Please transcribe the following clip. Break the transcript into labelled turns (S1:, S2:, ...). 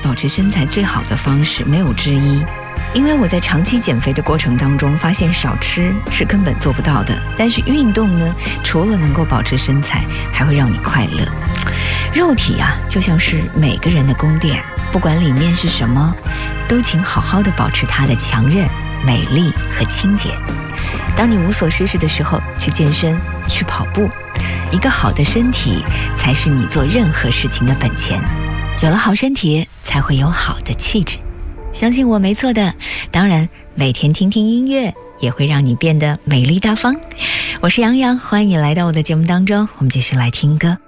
S1: 保持身材最好的方式没有之一。因为我在长期减肥的过程当中发现少吃是根本做不到的，但是运动呢，除了能够保持身材，还会让你快乐。肉体啊，就像是每个人的宫殿，不管里面是什么，都请好好的保持它的强韧、美丽和清洁。当你无所事事的时候，去健身，去跑步。一个好的身体才是你做任何事情的本钱，有了好身体才会有好的气质。相信我没错的，当然每天听听音乐也会让你变得美丽大方。我是杨洋，欢迎你来到我的节目当中，我们继续来听歌。